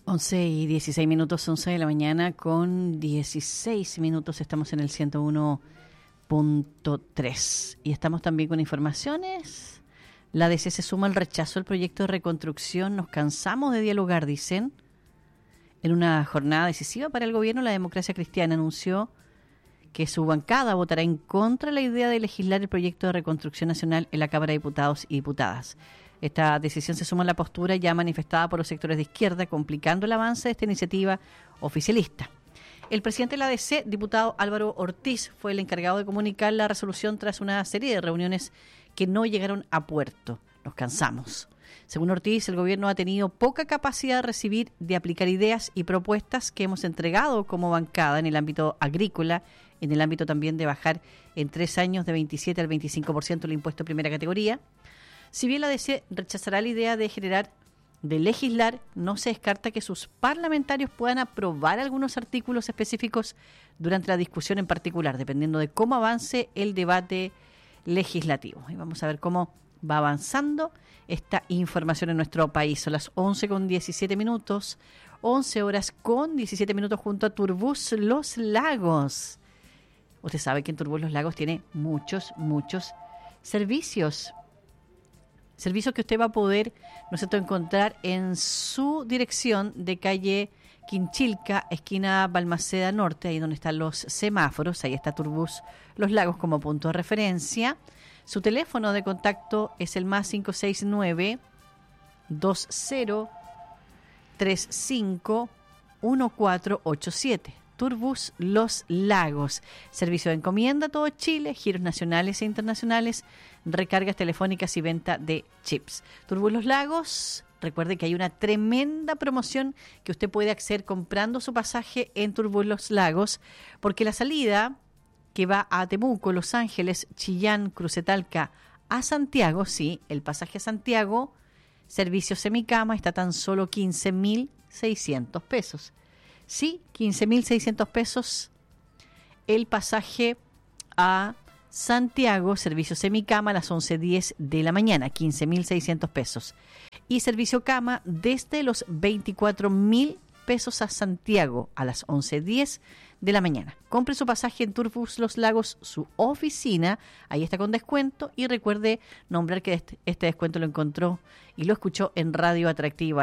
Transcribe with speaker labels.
Speaker 1: 11:16, 11 de la mañana con 16 minutos. Estamos en el 101.3 y estamos también con informaciones. La DC se suma al rechazo del proyecto de reconstrucción. Nos cansamos de dialogar, dicen. En una jornada decisiva para el gobierno, la Democracia Cristiana anunció que su bancada votará en contra de la idea de legislar el proyecto de reconstrucción nacional en la Cámara de Diputados y Diputadas. Esta decisión se suma a la postura ya manifestada por los sectores de izquierda, complicando el avance de esta iniciativa oficialista. El presidente de la ADC, diputado Álvaro Ortiz, fue el encargado de comunicar la resolución tras una serie de reuniones que no llegaron a puerto. Nos cansamos. Según Ortiz, el gobierno ha tenido poca capacidad de recibir, de aplicar ideas y propuestas que hemos entregado como bancada en el ámbito agrícola, en el ámbito también de bajar en 3 años de 27 al 25% el impuesto de primera categoría. Si bien la DC rechazará la idea de legislar, no se descarta que sus parlamentarios puedan aprobar algunos artículos específicos durante la discusión en particular, dependiendo de cómo avance el debate legislativo. Y vamos a ver cómo va avanzando esta información en nuestro país. Son las 11:17, 11 horas con 17 minutos junto a Turbus Los Lagos. Usted sabe que en Turbus Los Lagos tiene muchos servicios. Servicios que usted va a poder, ¿no es cierto?, encontrar en su dirección de calle Quinchilca, esquina Balmaceda Norte, ahí donde están los semáforos. Ahí está Turbus Los Lagos como punto de referencia. Su teléfono de contacto es el más 569 2035 1487. Turbus Los Lagos. Servicio de encomienda a todo Chile, giros nacionales e internacionales, recargas telefónicas y venta de chips. Turbus Los Lagos, recuerde que hay una tremenda promoción que usted puede acceder comprando su pasaje en Turbus Los Lagos, porque la salida que va a Temuco, Los Ángeles, Chillán, Crucetalca, a Santiago, sí, el pasaje a Santiago, servicio semicama, está tan solo 15.600 pesos. Sí, 15.600 pesos el pasaje a Santiago, servicio semicama a las 11:10 de la mañana, 15.600 pesos. Y servicio cama desde los 24.000 pesos a Santiago a las 11:10 de la mañana. Compre su pasaje en Turbus Los Lagos, su oficina, ahí está con descuento, y recuerde nombrar que este descuento lo encontró y lo escuchó en Radio Atractiva.